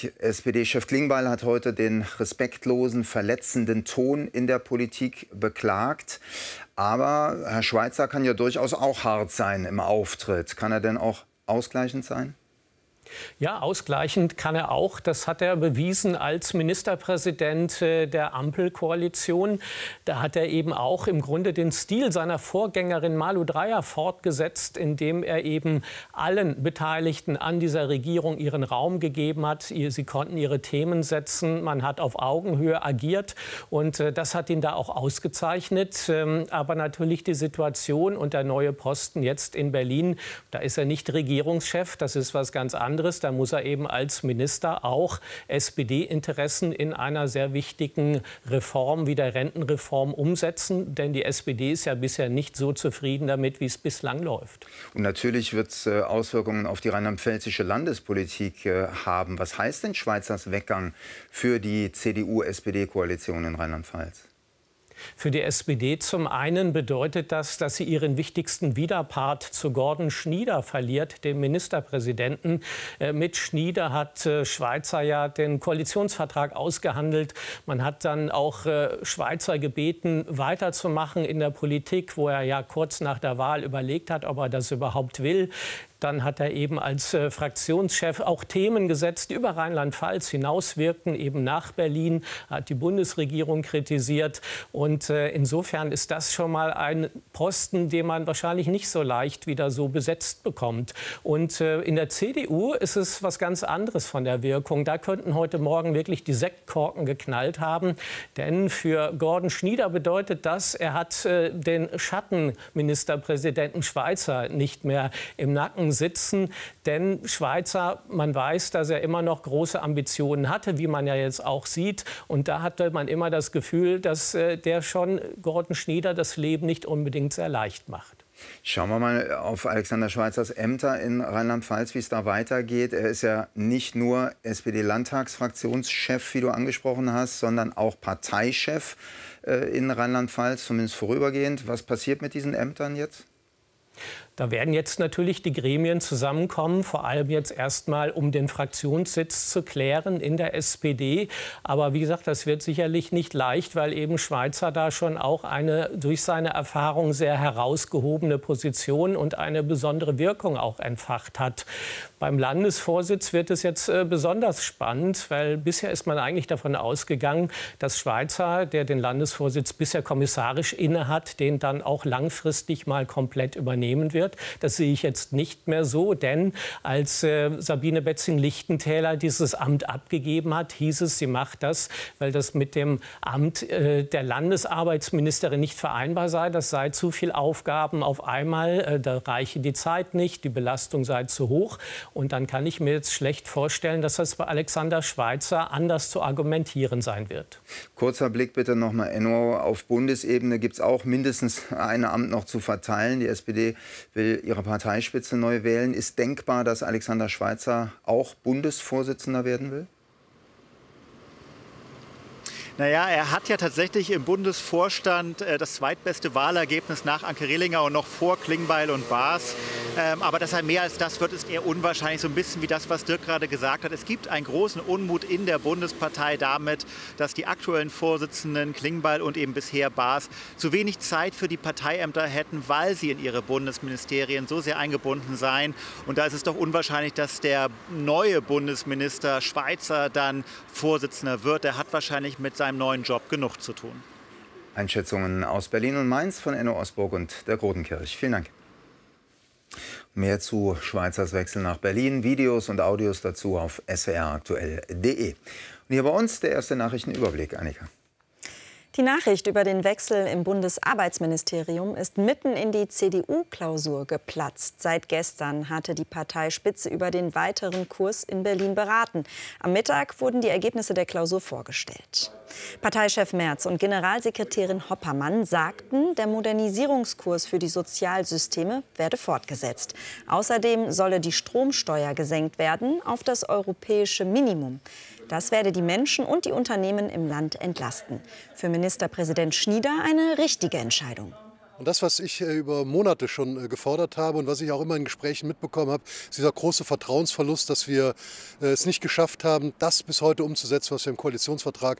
Politik. SPD-Chef Klingbeil hat heute den respektlosen, verletzenden Ton in der Politik beklagt. Aber Herr Schweizer kann ja durchaus auch hart sein im Auftritt. Kann er denn auch ausgleichend sein? Ja, ausgleichend kann er auch. Das hat er bewiesen als Ministerpräsident der Ampelkoalition. Da hat er eben auch im Grunde den Stil seiner Vorgängerin Malu Dreyer fortgesetzt, indem er eben allen Beteiligten an dieser Regierung ihren Raum gegeben hat. Sie konnten ihre Themen setzen. Man hat auf Augenhöhe agiert. Und das hat ihn da auch ausgezeichnet. Aber natürlich die Situation und der neue Posten jetzt in Berlin, da ist er nicht Regierungschef. Das ist was ganz anderes. Da muss er eben als Minister auch SPD-Interessen in einer sehr wichtigen Reform wie der Rentenreform umsetzen. Denn die SPD ist ja bisher nicht so zufrieden damit, wie es bislang läuft. Und natürlich wird es Auswirkungen auf die rheinland-pfälzische Landespolitik haben. Was heißt denn Schweizers Weggang für die CDU-SPD-Koalition in Rheinland-Pfalz? Für die SPD zum einen bedeutet das, dass sie ihren wichtigsten Widerpart zu Gordon Schnieder verliert, dem Ministerpräsidenten. Mit Schnieder hat Schweizer ja den Koalitionsvertrag ausgehandelt. Man hat dann auch Schweizer gebeten, weiterzumachen in der Politik, wo er ja kurz nach der Wahl überlegt hat, ob er das überhaupt will. Dann hat er eben als Fraktionschef auch Themen gesetzt, die über Rheinland-Pfalz hinauswirkten, eben nach Berlin, hat die Bundesregierung kritisiert. Und insofern ist das schon mal ein Posten, den man wahrscheinlich nicht so leicht wieder so besetzt bekommt. Und in der CDU ist es was ganz anderes von der Wirkung. Da könnten heute Morgen wirklich die Sektkorken geknallt haben. Denn für Gordon Schnieder bedeutet das, er hat den Schattenministerpräsidenten Schweizer nicht mehr im Nacken sitzen. Denn Schweizer, man weiß, dass er immer noch große Ambitionen hatte, wie man ja jetzt auch sieht. Und da hatte man immer das Gefühl, dass der schon Gordon Schnieder das Leben nicht unbedingt sehr leicht macht. Schauen wir mal auf Alexander Schweizers Ämter in Rheinland-Pfalz, wie es da weitergeht. Er ist ja nicht nur SPD-Landtagsfraktionschef, wie du angesprochen hast, sondern auch Parteichef in Rheinland-Pfalz, zumindest vorübergehend. Was passiert mit diesen Ämtern jetzt? Da werden jetzt natürlich die Gremien zusammenkommen, vor allem jetzt erstmal, um den Fraktionssitz zu klären in der SPD. Aber wie gesagt, das wird sicherlich nicht leicht, weil eben Schweizer da schon auch eine durch seine Erfahrung sehr herausgehobene Position und eine besondere Wirkung auch entfacht hat. Beim Landesvorsitz wird es jetzt besonders spannend, weil bisher ist man eigentlich davon ausgegangen, dass Schweizer, der den Landesvorsitz bisher kommissarisch innehat, den dann auch langfristig mal komplett übernehmen wird. Das sehe ich jetzt nicht mehr so, denn als Sabine Betzing-Lichtentäler dieses Amt abgegeben hat, hieß es, sie macht das, weil das mit dem Amt der Landesarbeitsministerin nicht vereinbar sei. Das sei zu viel Aufgaben auf einmal, da reiche die Zeit nicht, die Belastung sei zu hoch. Und dann kann ich mir jetzt schlecht vorstellen, dass das bei Alexander Schweitzer anders zu argumentieren sein wird. Kurzer Blick bitte noch mal, Enno. Auf Bundesebene gibt es auch mindestens ein Amt noch zu verteilen. Die SPD will ihre Parteispitze neu wählen. Ist denkbar, dass Alexander Schweitzer auch Bundesvorsitzender werden will? Naja, er hat ja tatsächlich im Bundesvorstand das zweitbeste Wahlergebnis nach Anke Rehlinger und noch vor Klingbeil und Baas. Aber dass er mehr als das wird, ist eher unwahrscheinlich. So ein bisschen wie das, was Dirk gerade gesagt hat. Es gibt einen großen Unmut in der Bundespartei damit, dass die aktuellen Vorsitzenden Klingbeil und eben bisher Baas zu wenig Zeit für die Parteiämter hätten, weil sie in ihre Bundesministerien so sehr eingebunden seien. Und da ist es doch unwahrscheinlich, dass der neue Bundesminister Schweitzer dann Vorsitzender wird. Er hat wahrscheinlich mit seinem neuen Job genug zu tun. Einschätzungen aus Berlin und Mainz von Enno Osburg und der Grotenkirch. Vielen Dank. Mehr zu Schweizers Wechsel nach Berlin, Videos und Audios dazu auf swraktuell.de. Und hier bei uns der erste Nachrichtenüberblick, Annika. Die Nachricht über den Wechsel im Bundesarbeitsministerium ist mitten in die CDU-Klausur geplatzt. Seit gestern hatte die Parteispitze über den weiteren Kurs in Berlin beraten. Am Mittag wurden die Ergebnisse der Klausur vorgestellt. Parteichef Merz und Generalsekretärin Hoppermann sagten, der Modernisierungskurs für die Sozialsysteme werde fortgesetzt. Außerdem solle die Stromsteuer gesenkt werden auf das europäische Minimum. Das werde die Menschen und die Unternehmen im Land entlasten. Für Ministerpräsident Schnieder eine richtige Entscheidung. Und das, was ich über Monate schon gefordert habe und was ich auch immer in Gesprächen mitbekommen habe, ist dieser große Vertrauensverlust, dass wir es nicht geschafft haben, das bis heute umzusetzen, was wir im Koalitionsvertrag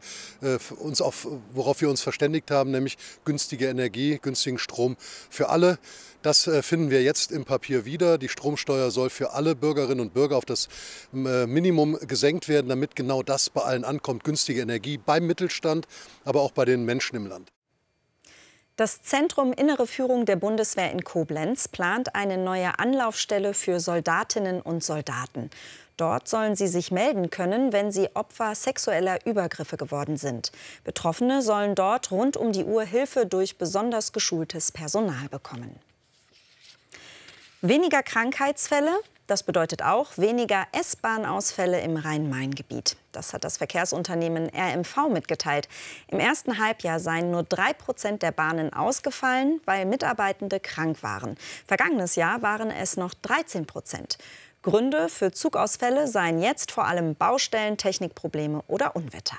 worauf wir uns verständigt haben, nämlich günstige Energie, günstigen Strom für alle. Das finden wir jetzt im Papier wieder. Die Stromsteuer soll für alle Bürgerinnen und Bürger auf das Minimum gesenkt werden, damit genau das bei allen ankommt. Günstige Energie beim Mittelstand, aber auch bei den Menschen im Land. Das Zentrum Innere Führung der Bundeswehr in Koblenz plant eine neue Anlaufstelle für Soldatinnen und Soldaten. Dort sollen sie sich melden können, wenn sie Opfer sexueller Übergriffe geworden sind. Betroffene sollen dort rund um die Uhr Hilfe durch besonders geschultes Personal bekommen. Weniger Krankheitsfälle, das bedeutet auch weniger S-Bahn-Ausfälle im Rhein-Main-Gebiet. Das hat das Verkehrsunternehmen RMV mitgeteilt. Im ersten Halbjahr seien nur 3% der Bahnen ausgefallen, weil Mitarbeitende krank waren. Vergangenes Jahr waren es noch 13%. Gründe für Zugausfälle seien jetzt vor allem Baustellen, Technikprobleme oder Unwetter.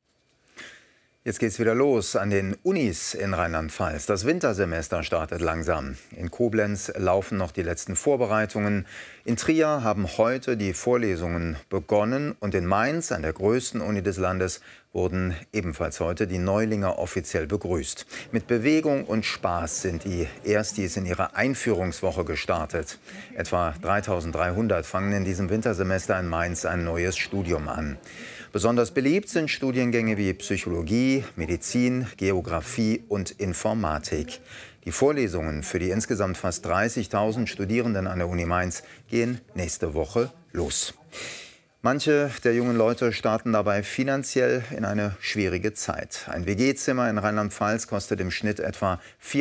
Jetzt geht's wieder los an den Unis in Rheinland-Pfalz. Das Wintersemester startet langsam. In Koblenz laufen noch die letzten Vorbereitungen. In Trier haben heute die Vorlesungen begonnen. Und in Mainz, an der größten Uni des Landes, wurden ebenfalls heute die Neulinge offiziell begrüßt. Mit Bewegung und Spaß sind die Erstis in ihre Einführungswoche gestartet. Etwa 3.300 fangen in diesem Wintersemester in Mainz ein neues Studium an. Besonders beliebt sind Studiengänge wie Psychologie, Medizin, Geografie und Informatik. Die Vorlesungen für die insgesamt fast 30.000 Studierenden an der Uni Mainz gehen nächste Woche los. Manche der jungen Leute starten dabei finanziell in eine schwierige Zeit. Ein WG-Zimmer in Rheinland-Pfalz kostet im Schnitt etwa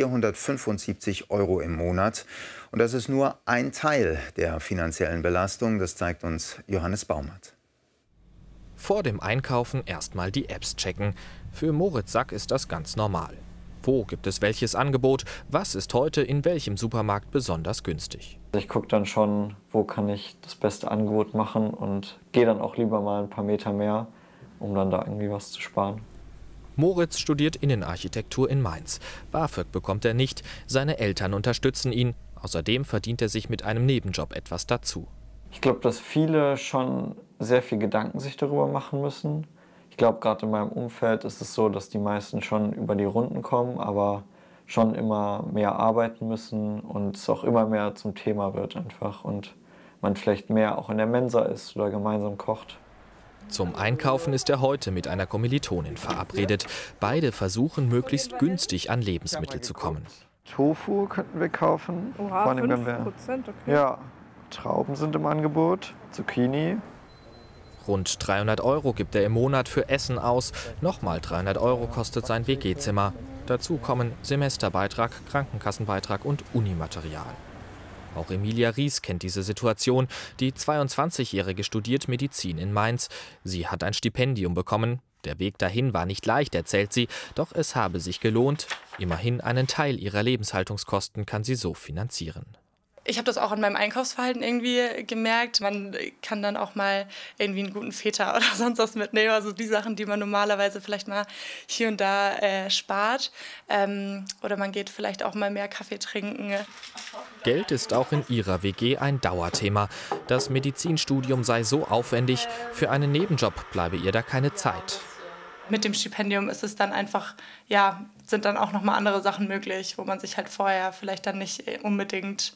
475 € im Monat. Und das ist nur ein Teil der finanziellen Belastung. Das zeigt uns Johannes Baumert. Vor dem Einkaufen erstmal die Apps checken. Für Moritz Sack ist das ganz normal. Wo gibt es welches Angebot? Was ist heute in welchem Supermarkt besonders günstig? Ich gucke dann schon, wo kann ich das beste Angebot machen und gehe dann auch lieber mal ein paar Meter mehr, um dann da irgendwie was zu sparen. Moritz studiert Innenarchitektur in Mainz. BAföG bekommt er nicht, seine Eltern unterstützen ihn. Außerdem verdient er sich mit einem Nebenjob etwas dazu. Ich glaube, dass viele schon sehr viel Gedanken sich darüber machen müssen. Ich glaube, gerade in meinem Umfeld ist es so, dass die meisten schon über die Runden kommen, aber schon immer mehr arbeiten müssen und es auch immer mehr zum Thema wird einfach und man vielleicht mehr auch in der Mensa ist oder gemeinsam kocht. Zum Einkaufen ist er heute mit einer Kommilitonin verabredet. Beide versuchen, möglichst günstig an Lebensmittel zu kommen. Tofu könnten wir kaufen. Oha, vor allem, 5%, okay. Ja, Trauben sind im Angebot, Zucchini. Rund 300 € gibt er im Monat für Essen aus. Nochmal 300 € kostet sein WG-Zimmer. Dazu kommen Semesterbeitrag, Krankenkassenbeitrag und Unimaterial. Auch Emilia Ries kennt diese Situation. Die 22-Jährige studiert Medizin in Mainz. Sie hat ein Stipendium bekommen. Der Weg dahin war nicht leicht, erzählt sie, doch es habe sich gelohnt. Immerhin einen Teil ihrer Lebenshaltungskosten kann sie so finanzieren. Ich habe das auch an meinem Einkaufsverhalten irgendwie gemerkt. Man kann dann auch mal irgendwie einen guten Feta oder sonst was mitnehmen. Also die Sachen, die man normalerweise vielleicht mal hier und da spart. Oder man geht vielleicht auch mal mehr Kaffee trinken. Geld ist auch in ihrer WG ein Dauerthema. Das Medizinstudium sei so aufwendig, für einen Nebenjob bleibe ihr da keine Zeit. Mit dem Stipendium ist es dann einfach, ja, sind dann auch nochmal andere Sachen möglich, wo man sich halt vorher vielleicht dann nicht unbedingt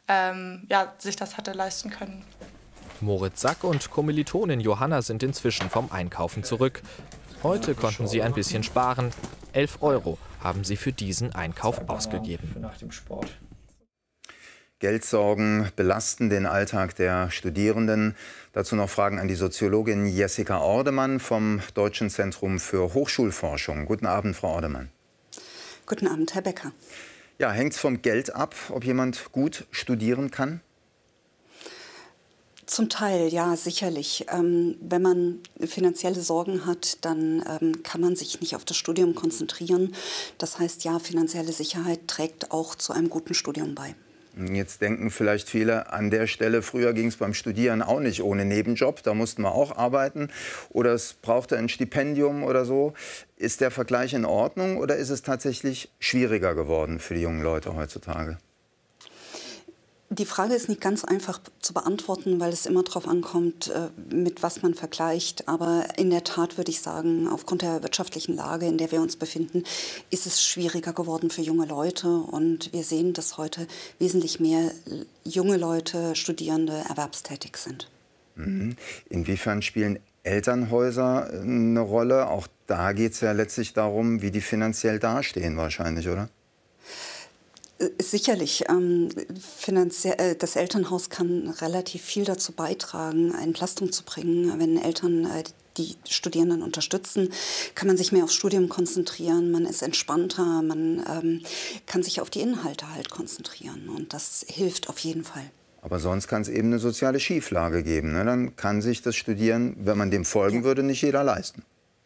sich das hatte leisten können. Moritz Sack und Kommilitonin Johanna sind inzwischen vom Einkaufen zurück. Heute konnten sie ein bisschen sparen. 11 € haben sie für diesen Einkauf ausgegeben. Nach dem Sport. Geldsorgen belasten den Alltag der Studierenden. Dazu noch Fragen an die Soziologin Jessica Ordemann vom Deutschen Zentrum für Hochschulforschung. Guten Abend, Frau Ordemann. Guten Abend, Herr Becker. Ja, hängt es vom Geld ab, ob jemand gut studieren kann? Zum Teil, ja, sicherlich. Wenn man finanzielle Sorgen hat, dann kann man sich nicht auf das Studium konzentrieren. Das heißt, ja, finanzielle Sicherheit trägt auch zu einem guten Studium bei. Jetzt denken vielleicht viele an der Stelle, früher ging es beim Studieren auch nicht ohne Nebenjob, da mussten wir auch arbeiten oder es brauchte ein Stipendium oder so. Ist der Vergleich in Ordnung oder ist es tatsächlich schwieriger geworden für die jungen Leute heutzutage? Die Frage ist nicht ganz einfach zu beantworten, weil es immer darauf ankommt, mit was man vergleicht. Aber in der Tat würde ich sagen, aufgrund der wirtschaftlichen Lage, in der wir uns befinden, ist es schwieriger geworden für junge Leute. Und wir sehen, dass heute wesentlich mehr junge Leute, Studierende erwerbstätig sind. Inwiefern spielen Elternhäuser eine Rolle? Auch da geht es ja letztlich darum, wie die finanziell dastehen wahrscheinlich, oder? Sicherlich. Das Elternhaus kann relativ viel dazu beitragen, Entlastung zu bringen. Wenn Eltern die Studierenden unterstützen, kann man sich mehr aufs Studium konzentrieren, man ist entspannter, man kann sich auf die Inhalte halt konzentrieren. Und das hilft auf jeden Fall. Aber sonst kann es eben eine soziale Schieflage geben. Ne? Dann kann sich das Studieren, wenn man dem folgen würde, nicht jeder leisten.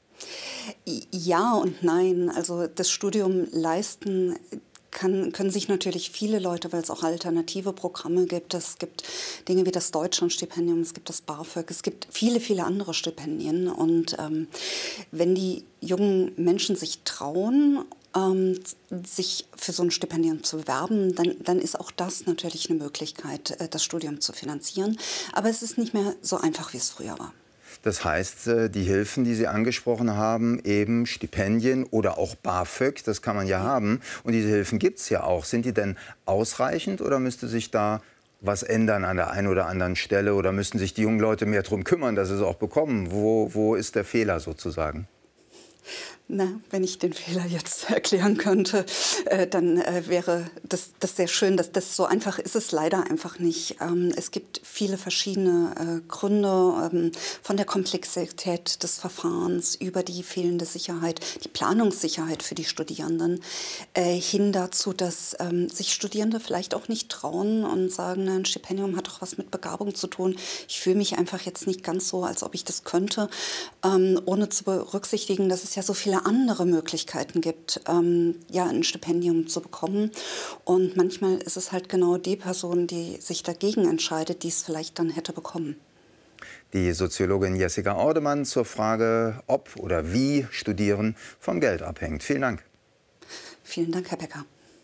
Ja und nein. Also das Studium leisten können sich natürlich viele Leute, weil es auch alternative Programme gibt. Es gibt Dinge wie das Deutschlandstipendium, es gibt das BAföG, es gibt viele, viele andere Stipendien. Und wenn die jungen Menschen sich trauen, sich für so ein Stipendium zu bewerben, dann ist auch das natürlich eine Möglichkeit, das Studium zu finanzieren. Aber es ist nicht mehr so einfach, wie es früher war. Das heißt, die Hilfen, die Sie angesprochen haben, eben Stipendien oder auch BAföG, das kann man ja haben. Und diese Hilfen gibt es ja auch. Sind die denn ausreichend oder müsste sich da was ändern an der einen oder anderen Stelle? Oder müssten sich die jungen Leute mehr darum kümmern, dass sie es auch bekommen? Wo ist der Fehler sozusagen? Na, wenn ich den Fehler jetzt erklären könnte, dann wäre das sehr schön. So einfach ist es leider einfach nicht. Es gibt viele verschiedene Gründe, von der Komplexität des Verfahrens über die fehlende Sicherheit, die Planungssicherheit für die Studierenden, hin dazu, dass sich Studierende vielleicht auch nicht trauen und sagen, ein Stipendium hat doch was mit Begabung zu tun. Ich fühle mich einfach jetzt nicht ganz so, als ob ich das könnte, ohne zu berücksichtigen, dass es ja so viele andere Möglichkeiten gibt, ja, ein Stipendium zu bekommen. Und manchmal ist es halt genau die Person, die sich dagegen entscheidet, die es vielleicht dann hätte bekommen. Die Soziologin Jessica Ordemann zur Frage, ob oder wie Studieren vom Geld abhängt. Vielen Dank. Vielen Dank, Herr Becker.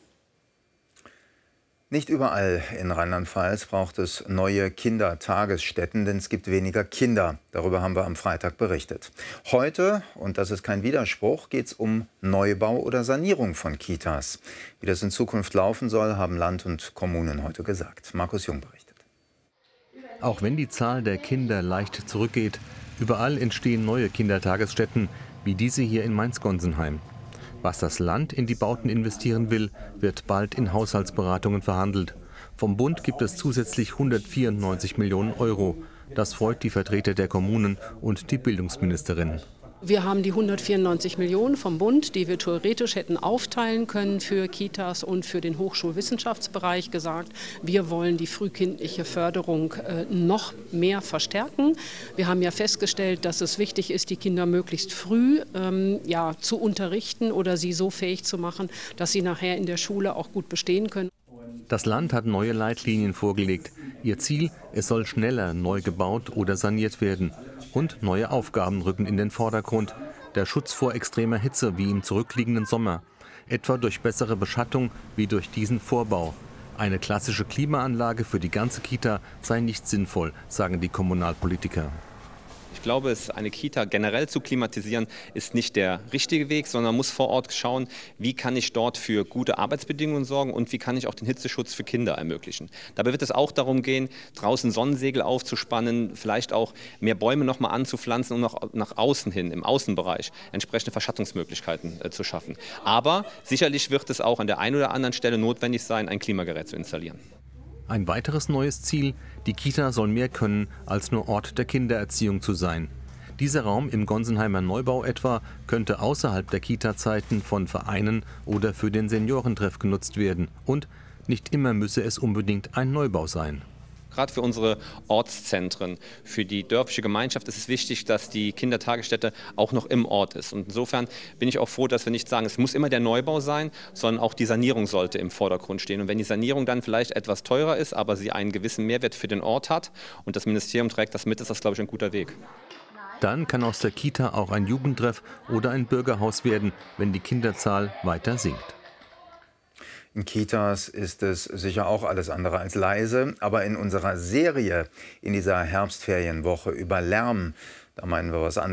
Nicht überall in Rheinland-Pfalz braucht es neue Kindertagesstätten, denn es gibt weniger Kinder. Darüber haben wir am Freitag berichtet. Heute, und das ist kein Widerspruch, geht es um Neubau oder Sanierung von Kitas. Wie das in Zukunft laufen soll, haben Land und Kommunen heute gesagt. Markus Jung berichtet. Auch wenn die Zahl der Kinder leicht zurückgeht, überall entstehen neue Kindertagesstätten, wie diese hier in Mainz-Gonsenheim. Was das Land in die Bauten investieren will, wird bald in Haushaltsberatungen verhandelt. Vom Bund gibt es zusätzlich 194 Millionen Euro. Das freut die Vertreter der Kommunen und die Bildungsministerin. Wir haben die 194 Millionen vom Bund, die wir theoretisch hätten aufteilen können für Kitas und für den Hochschulwissenschaftsbereich, gesagt. Wir wollen die frühkindliche Förderung noch mehr verstärken. Wir haben ja festgestellt, dass es wichtig ist, die Kinder möglichst früh zu unterrichten oder sie so fähig zu machen, dass sie nachher in der Schule auch gut bestehen können. Das Land hat neue Leitlinien vorgelegt. Ihr Ziel, es soll schneller neu gebaut oder saniert werden. Und neue Aufgaben rücken in den Vordergrund. Der Schutz vor extremer Hitze wie im zurückliegenden Sommer. Etwa durch bessere Beschattung wie durch diesen Vorbau. Eine klassische Klimaanlage für die ganze Kita sei nicht sinnvoll, sagen die Kommunalpolitiker. Ich glaube, eine Kita generell zu klimatisieren, ist nicht der richtige Weg, sondern man muss vor Ort schauen, wie kann ich dort für gute Arbeitsbedingungen sorgen und wie kann ich auch den Hitzeschutz für Kinder ermöglichen. Dabei wird es auch darum gehen, draußen Sonnensegel aufzuspannen, vielleicht auch mehr Bäume noch mal anzupflanzen und noch nach außen hin, im Außenbereich, entsprechende Verschattungsmöglichkeiten zu schaffen. Aber sicherlich wird es auch an der einen oder anderen Stelle notwendig sein, ein Klimagerät zu installieren. Ein weiteres neues Ziel, die Kita soll mehr können, als nur Ort der Kindererziehung zu sein. Dieser Raum im Gonsenheimer Neubau etwa könnte außerhalb der Kita-Zeiten von Vereinen oder für den Seniorentreff genutzt werden. Und nicht immer müsse es unbedingt ein Neubau sein. Gerade für unsere Ortszentren, für die dörfliche Gemeinschaft ist es wichtig, dass die Kindertagesstätte auch noch im Ort ist. Und insofern bin ich auch froh, dass wir nicht sagen, es muss immer der Neubau sein, sondern auch die Sanierung sollte im Vordergrund stehen. Und wenn die Sanierung dann vielleicht etwas teurer ist, aber sie einen gewissen Mehrwert für den Ort hat und das Ministerium trägt das mit, ist das, glaube ich, ein guter Weg. Dann kann aus der Kita auch ein Jugendtreff oder ein Bürgerhaus werden, wenn die Kinderzahl weiter sinkt. In Kitas ist es sicher auch alles andere als leise. Aber in unserer Serie in dieser Herbstferienwoche über Lärm, da meinen wir was anderes.